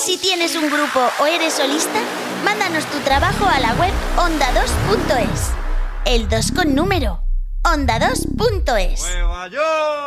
Si tienes un grupo o eres solista, mándanos tu trabajo a la web onda2.es. El 2 con número. onda2.es.